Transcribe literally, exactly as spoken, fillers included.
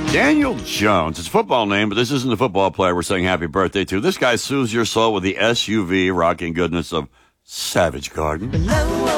Daniel Jones. It's a football name, but this isn't the football player we're saying happy birthday to. This guy soothes your soul with the S U V rocking goodness of Savage Garden.